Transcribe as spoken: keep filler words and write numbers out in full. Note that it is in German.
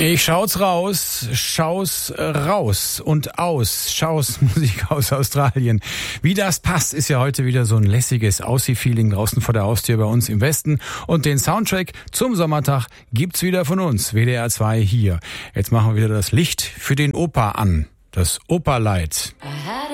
Ich schau's raus, schau's raus und aus, schau's Musik aus Australien. Wie das passt, ist ja heute wieder so ein lässiges Aussie-Feeling draußen vor der Haustür bei uns im Westen. Und den Soundtrack zum Sommertag gibt's wieder von uns, W D R zwei hier. Jetzt machen wir wieder das Licht für den Opa an, das Operlight.